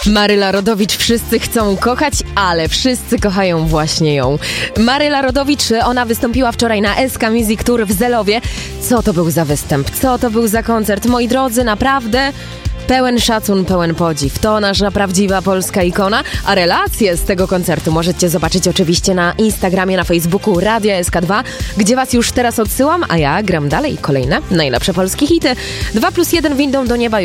Maryla Rodowicz, wszyscy chcą kochać, ale wszyscy kochają właśnie ją. Maryla Rodowicz, ona wystąpiła wczoraj na SK Music Tour w Zelowie. Co to był za występ? Co to był za koncert? Moi drodzy, naprawdę pełen szacun, pełen podziw. To nasza prawdziwa polska ikona, a relacje z tego koncertu możecie zobaczyć oczywiście na Instagramie, na Facebooku Radia SK2, gdzie was już teraz odsyłam, a ja gram dalej kolejne najlepsze polskie hity. 2+1 windą do nieba.